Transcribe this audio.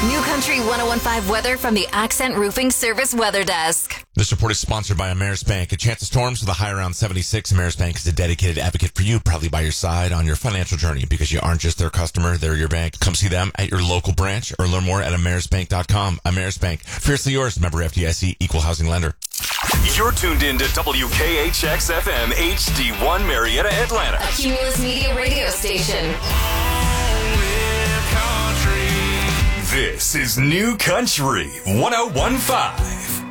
New Country 1015 weather from the Accent Roofing Service Weather Desk. This report is sponsored by Ameris Bank. A chance of storms with a high around 76. Ameris Bank is a dedicated advocate for you, proudly by your side on your financial journey, because you aren't just their customer, they're your bank. Come see them at your local branch or learn more at amerisbank.com. Ameris Bank, fiercely yours, member FDIC, equal housing lender. You're tuned in to WKHX FM HD1 Marietta, Atlanta. A Cumulus Media radio station. This is New Country 1015.